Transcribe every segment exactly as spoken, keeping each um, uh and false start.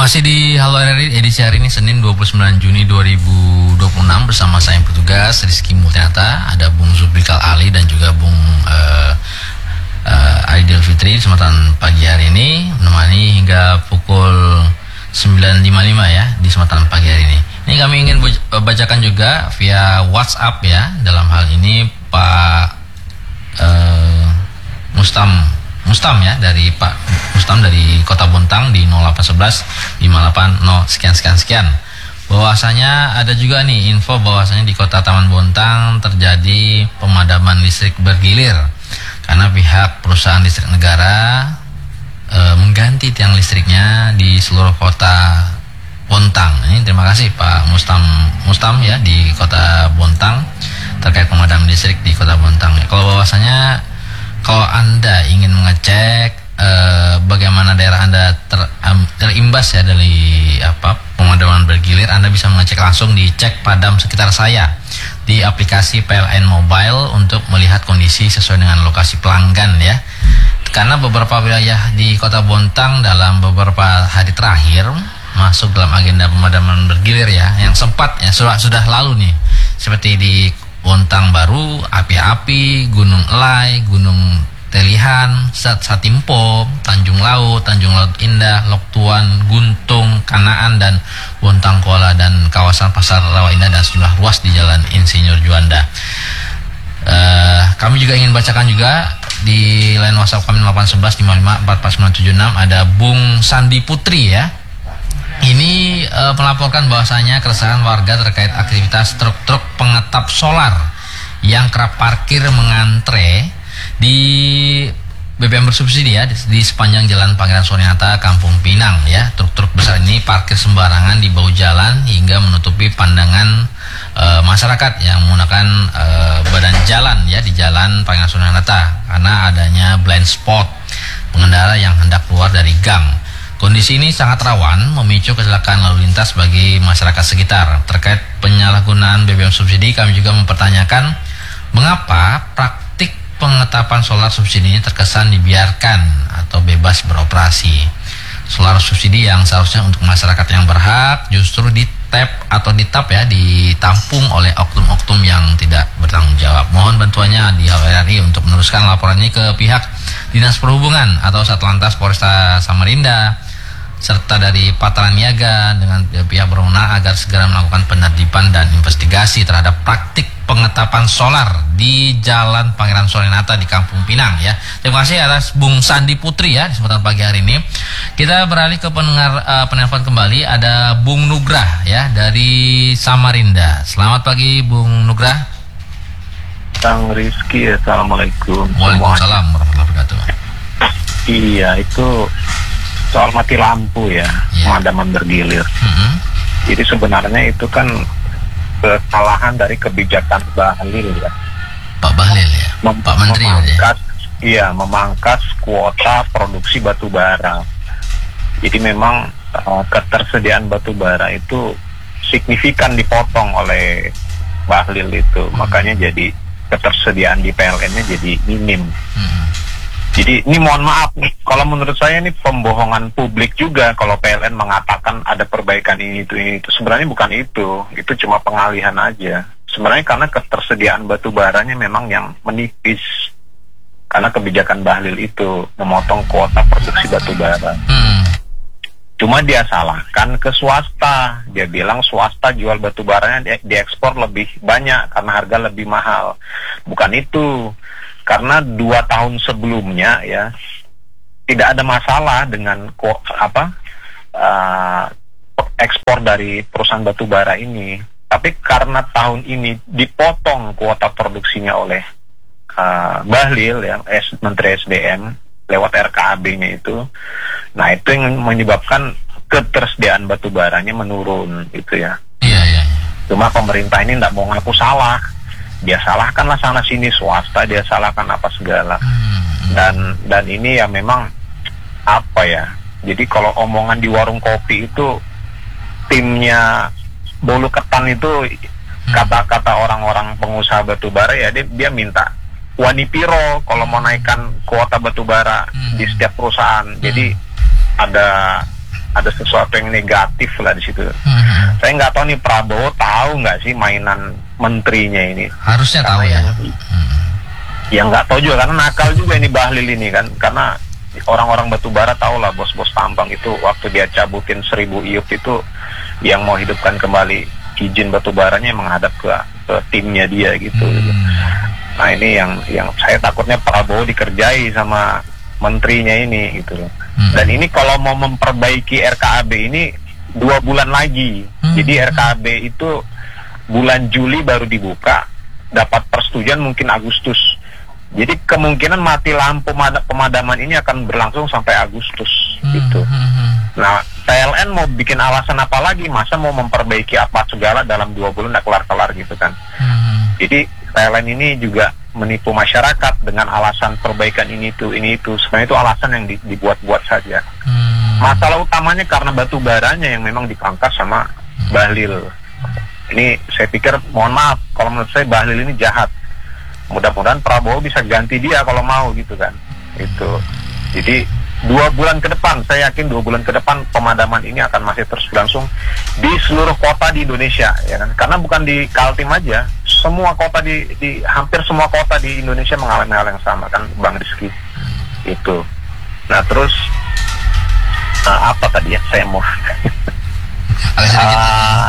Masih di Halo R R I edisi hari ini Senin dua puluh sembilan Juni dua ribu dua puluh enam bersama saya yang bertugas Rizky Multiata, ada Bung Zulfikar Ali dan juga Bung uh, uh, Aidil Fitri. Kesempatan pagi hari ini menemani hingga pukul sembilan lima puluh lima ya di kesempatan pagi hari ini. Ini kami ingin bacakan juga via WhatsApp ya. Dalam hal ini Pak uh, Mustam Mustam ya, dari Pak Mustam dari Kota Bontang di nol delapan satu satu lima delapan nol sekian sekian sekian. Bahwasanya ada juga nih info bahwasanya di Kota Taman Bontang terjadi pemadaman listrik bergilir karena pihak perusahaan listrik negara e, mengganti tiang listriknya di seluruh Kota Bontang. Ini terima kasih Pak Mustam Mustam ya di Kota Bontang terkait pemadaman listrik di Kota Bontang. Kalau bahwasanya kalau Anda ingin mengecek eh, bagaimana daerah Anda ter, um, terimbas ya dari apa pemadaman bergilir, Anda bisa mengecek langsung di Cek Padam Sekitar Saya di aplikasi P L N Mobile untuk melihat kondisi sesuai dengan lokasi pelanggan ya. Karena beberapa wilayah di Kota Bontang dalam beberapa hari terakhir masuk dalam agenda pemadaman bergilir ya, yang sempat ya sudah sudah lalu nih, seperti di Bontang Baru, api-api, Gunung Elai, Gunung Telihan, Sat Satimpo, Tanjung Laut, Tanjung Laut Indah, Lok Tuan, Guntung, Kanaan, dan Bontang Kuala, dan kawasan Pasar Rawa Indah, dan sejumlah ruas di Jalan Insinyur Juanda. Uh, kami juga ingin bacakan juga di line WhatsApp kami delapan satu satu lima lima empat empat sembilan tujuh enam, ada Bung Sandi Putri ya. Ini e, melaporkan bahwasanya keresahan warga terkait aktivitas truk-truk pengetap solar yang kerap parkir mengantre di B B M bersubsidi ya di, di sepanjang Jalan Pangeran Soeharto Kampung Pinang ya. Truk-truk besar ini parkir sembarangan di bahu jalan hingga menutupi pandangan e, masyarakat yang menggunakan e, badan jalan ya di Jalan Pangeran Soeharto karena adanya blind spot pengendara yang hendak keluar dari gang. Kondisi ini sangat rawan memicu kecelakaan lalu lintas bagi masyarakat sekitar. Terkait penyalahgunaan B B M subsidi, kami juga mempertanyakan mengapa praktik pengetapan solar subsidi ini terkesan dibiarkan atau bebas beroperasi. Solar subsidi yang seharusnya untuk masyarakat yang berhak justru ditap atau ditap ya, ditampung oleh oknum-oknum yang tidak bertanggung jawab. Mohon bantuannya di H W R I untuk meneruskan laporan ini ke pihak Dinas Perhubungan atau Satlantas Polresta Samarinda serta dari Pataran Niaga dengan pihak berwenang agar segera melakukan penertiban dan investigasi terhadap praktik pengetapan solar di Jalan Pangeran Soeharto di Kampung Pinang ya. Terima kasih atas Bung Sandi Putri ya di kesempatan pagi hari ini. Kita beralih ke pendengar uh, penelpon kembali, ada Bung Nugrah ya dari Samarinda. Selamat pagi Bung Nugrah. Kang Rizky, assalamualaikum. Waalaikumsalam warahmatullahi wabarakatuh. Iya, itu soal mati lampu ya, yeah. Pemadaman bergilir. Mm-hmm. Jadi sebenarnya itu kan kesalahan dari kebijakan Bahlil ya. Pak Bahlil ya, Mem- Pak Menteri memangkas, ya. Iya, memangkas kuota produksi batu bara. Jadi memang uh, ketersediaan batu bara itu signifikan dipotong oleh Bahlil itu, mm-hmm. Makanya jadi ketersediaan di P L N-nya jadi minim. Mm-hmm. Jadi ini mohon maaf nih, kalau menurut saya ini pembohongan publik juga kalau P L N mengatakan ada perbaikan ini itu ini itu. Sebenarnya bukan itu, itu cuma pengalihan aja. Sebenarnya karena ketersediaan batu baranya memang yang menipis. Karena kebijakan Bahlil itu memotong kuota produksi batu bara. Hmm. Cuma dia salahkan ke swasta. Dia bilang swasta jual batu baranya di- diekspor lebih banyak karena harga lebih mahal. Bukan itu. Karena dua tahun sebelumnya ya tidak ada masalah dengan ko, apa uh, ekspor dari perusahaan batu bara ini, tapi karena tahun ini dipotong kuota produksinya oleh uh, Bahlil ya, S, Menteri S D M lewat R K A B-nya itu, nah itu yang menyebabkan ketersediaan batu baranya menurun gitu ya. Iya iya. Cuma pemerintah ini tidak mau ngaku salah. Dia salahkanlah sana sini swasta, dia salahkan apa segala. Hmm. Dan dan ini ya memang apa ya? Jadi kalau omongan di warung kopi itu timnya Bolu Ketan itu hmm. kata-kata orang-orang pengusaha batubara ya dia, dia minta wanipiro kalau mau naikkan kuota batubara hmm. di setiap perusahaan. Hmm. Jadi ada ada sesuatu yang negatif lah di situ. Hmm. Saya nggak tahu nih Prabowo tahu nggak sih mainan menterinya ini. Harusnya Karena tahu ya. yang, Hmm. yang nggak tahu juga karena nakal juga ini Bahlil ini kan, karena orang-orang batubara tahu lah bos-bos tambang itu waktu dia cabutin seribu iup itu yang mau hidupkan kembali izin batubaranya menghadap ke, ke timnya dia gitu. Hmm. Nah ini yang yang saya takutnya Prabowo dikerjai sama menterinya ini gitu loh. Hmm. Dan ini kalau mau memperbaiki R K A B ini dua bulan lagi. Hmm. Jadi R K A B itu bulan Juli baru dibuka, dapat persetujuan mungkin Agustus. Jadi kemungkinan mati lampu pemadaman ini akan berlangsung sampai Agustus hmm. gitu. Hmm. Nah P L N mau bikin alasan apa lagi? Masa mau memperbaiki apa segala dalam dua bulan nggak kelar-kelar gitu kan? Hmm. Jadi P L N ini juga menipu masyarakat dengan alasan perbaikan ini itu ini itu. Sebenarnya itu alasan yang di, dibuat-buat saja. Hmm. Masalah utamanya karena batu baranya yang memang dipangkas sama hmm. Bahlil. Ini saya pikir, mohon maaf kalau menurut saya Bahlil ini jahat. Mudah-mudahan Prabowo bisa ganti dia kalau mau gitu kan. Itu. Jadi dua bulan ke depan, saya yakin dua bulan ke depan pemadaman ini akan masih terus berlangsung di seluruh kota di Indonesia, ya kan? Karena bukan di Kaltim aja, semua kota di, di hampir semua kota di Indonesia mengalami hal yang sama kan, Bang Rizky. Itu. Nah terus uh, apa tadi ya? Saya mau. uh,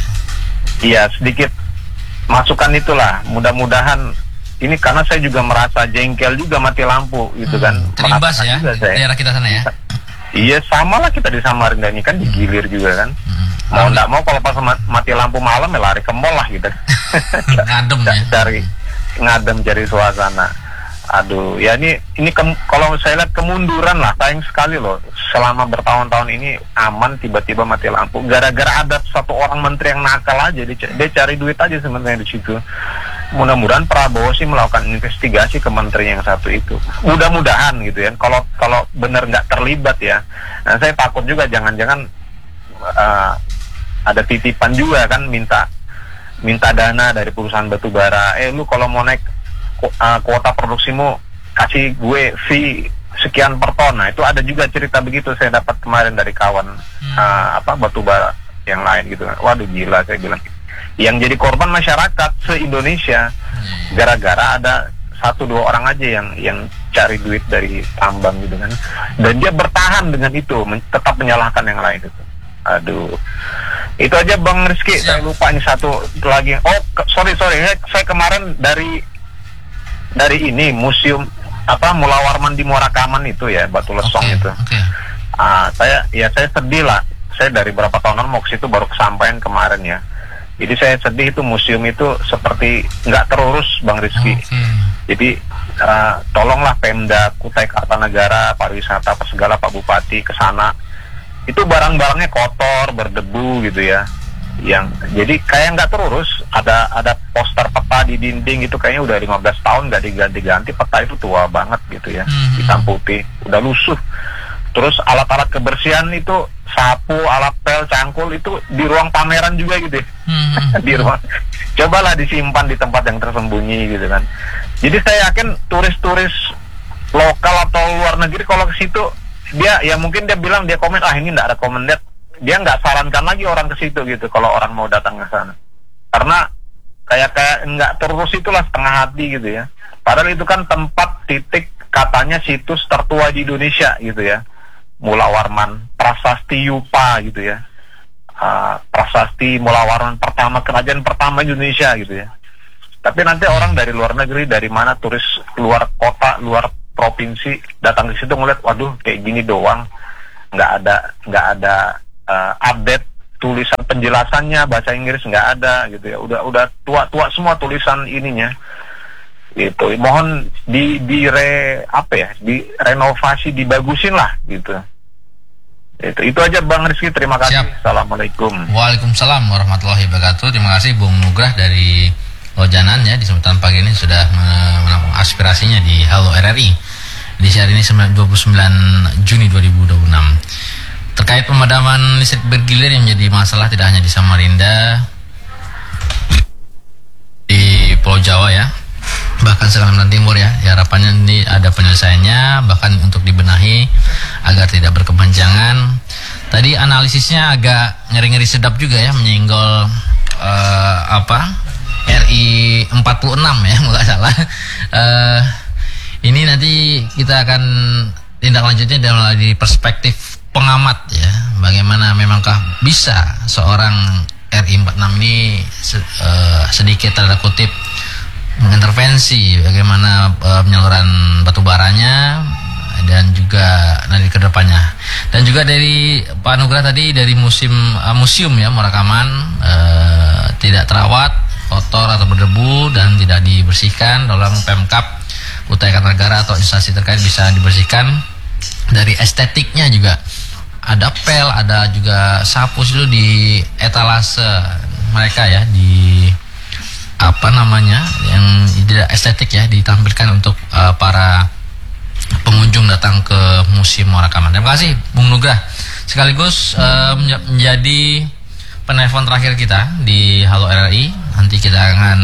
iya sedikit masukan itulah. Mudah-mudahan ini karena saya juga merasa jengkel juga mati lampu gitu kan. Hmm, terimbas ya daerah kita sana ya. Iya sama lah kita di Samarinda ini kan digilir juga kan. Hmm. Mau nggak mau kalau pas mati lampu malam ya lari ke mall lah gitu. Ngadem ya. Cari ngadem cari suasana. Aduh ya ini ini ke, kalau saya lihat kemunduran lah, sayang sekali loh. Selama bertahun-tahun ini aman tiba-tiba mati lampu. Gara-gara ada satu orang menteri yang nakal aja, dia, dia cari duit aja sebenarnya di situ. Mudah-mudahan Prabowo sih melakukan investigasi ke menteri yang satu itu. Mudah-mudahan gitu ya. Kalau kalau benar nggak terlibat ya. Nah saya takut juga jangan-jangan uh, ada titipan juga kan minta minta dana dari perusahaan batubara. Eh lu kalau mau naik uh, kuota produksimu kasih gue fee sekian per ton. Nah itu ada juga cerita begitu saya dapat kemarin dari kawan hmm. uh, apa batubara yang lain gitu kan. Waduh gila saya bilang. Yang jadi korban masyarakat se-Indonesia gara-gara ada satu dua orang aja yang yang cari duit dari tambang gitu kan, dan dia bertahan dengan itu, men- tetap menyalahkan yang lain itu. Aduh, itu aja Bang Rizky. Saya lupa ini satu lagi. Oh ke- sorry sorry, saya, saya kemarin dari dari ini museum apa Mula Warman di Muara Kaman itu ya, Batu Lesong okay, itu. Okay. Uh, saya ya saya sedih lah. Saya dari berapa tahunan mau ke situ baru kesampaian kemarin ya. Jadi saya sedih itu museum itu seperti nggak terurus Bang Rizky. Okay. Jadi uh, tolonglah Pemda, Kutai Kartanegara, pariwisata, apa segala Pak Bupati ke sana. Itu barang-barangnya kotor, berdebu gitu ya. Yang jadi kayak nggak terurus. Ada ada poster peta di dinding itu kayaknya udah lima belas tahun nggak diganti-ganti. Peta itu tua banget gitu ya, mm-hmm. hitam putih, udah lusuh. Terus alat-alat kebersihan itu sapu, alat pel, cangkul itu di ruang pameran juga gitu ya. Hmm. Di ruang. Cobalah disimpan di tempat yang tersembunyi gitu kan. Jadi saya yakin turis-turis lokal atau luar negeri kalau ke situ dia ya mungkin dia bilang dia komen ah ini enggak ada komen dia dia nggak sarankan lagi orang ke situ gitu kalau orang mau datang ke sana. Karena kayak kayak nggak terus itulah setengah hati gitu ya. Padahal itu kan tempat titik katanya situs tertua di Indonesia gitu ya. Mula Warman, Prasasti Yupa gitu ya, uh, Prasasti Mula Warman pertama, kerajaan pertama Indonesia gitu ya. Tapi nanti orang dari luar negeri, dari mana turis luar kota, luar provinsi datang ke situ ngeliat, waduh kayak gini doang, nggak ada nggak ada uh, update tulisan penjelasannya bahasa Inggris nggak ada gitu ya. Udah udah tua-tua semua tulisan ininya. Gitu, mohon di di re apa ya, direnovasi, dibagusin lah gitu. Itu itu aja Bang Rizky, terima kasih. Siap. Assalamualaikum. Waalaikumsalam warahmatullahi wabarakatuh. Terima kasih Bung Nugrah dari Lojanan ya, di kesempatan pagi ini sudah menampung aspirasinya di Halo R R I di hari ini dua puluh sembilan Juni dua ribu dua puluh enam. Terkait pemadaman listrik bergilir yang menjadi masalah tidak hanya di Samarinda, di Pulau Jawa ya, bahkan Kalimantan Timur ya, ya harapannya ini ada penyelesaiannya, bahkan untuk dibenahi agar tidak berkepanjangan. Tadi tadi analisisnya agak ngeri-ngeri sedap juga ya, menyinggol uh, apa R I empat puluh enam ya, nggak salah. Uh, ini nanti kita akan tindak lanjutnya dari perspektif pengamat ya, bagaimana memangkah bisa seorang R I empat puluh enam ini uh, sedikit tanda kutip mengintervensi bagaimana uh, penyaluran batu baranya dan juga nanti ke depannya. Dan juga dari Pak Nugrah tadi dari musim uh, museum ya Murakaman uh, tidak terawat, kotor atau berdebu dan tidak dibersihkan. Tolong Pemkab, Kutai Kartanegara atau instansi terkait bisa dibersihkan. Dari estetiknya juga ada pel, ada juga sapu itu di etalase mereka ya, di apa namanya yang tidak estetik ya, ditampilkan untuk uh, para pengunjung datang ke Museum Murakaman. Terima kasih Bung Nugrah, sekaligus uh, menjadi penelpon terakhir kita di Halo R R I. Nanti kita akan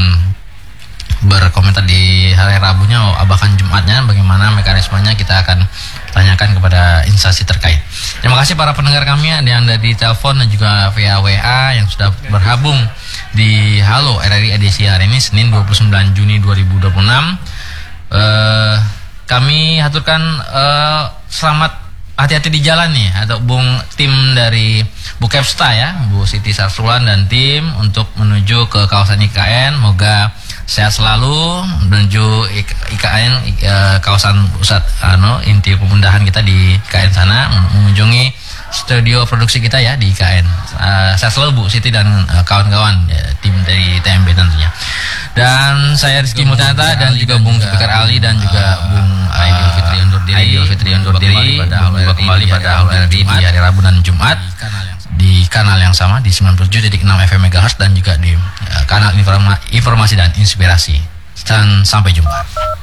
berkomentar di hari Rabunya, bahkan Jumatnya, bagaimana mekanismenya kita akan tanyakan kepada instansi terkait. Terima kasih para pendengar kami yang ada di telepon dan juga via W A yang sudah bergabung di Halo R R I edisi hari ini Senin dua puluh sembilan Juni dua ribu dua puluh enam. Uh, kami haturkan uh, selamat hati-hati di jalan nih atau Bung tim dari Bu Kepsta ya, Bu Siti Sarsulan dan tim untuk menuju ke kawasan I K N. Moga sehat selalu menuju I K N, uh, kawasan pusat ano inti pemindahan kita di I K N sana, mengunjungi studio produksi kita ya di I K N. Uh, sehat selalu Bu Siti dan uh, kawan-kawan ya, tim dari T M B tentunya. Dan saya Rizky Multanata dan juga Bung Zulfikar Ali dan juga Bung Aidil Fitri undur diri. Aidil Fitri undur diri. Berjumpa kembali pada Halo R R I di hari Rabu dan Jumat di kanal yang sama di sembilan puluh tujuh titik enam F M Megahertz dan juga di uh, kanal informa informasi dan inspirasi. Dan sampai jumpa.